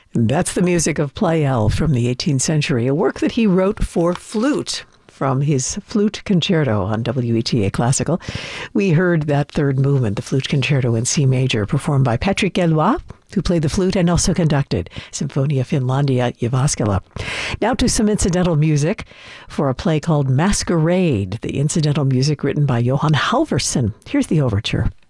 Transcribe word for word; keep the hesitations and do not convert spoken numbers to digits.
That's the music of Pleyel from the eighteenth century, a work that he wrote for flute from his Flute Concerto on W E T A Classical. We heard that third movement, the Flute Concerto in C major, performed by Patrick Gallois, who played the flute and also conducted Symphonia Finlandia Jyväskylä. Now to some incidental music for a play called Masquerade, the incidental music written by Johan Halvorsen. Here's the overture.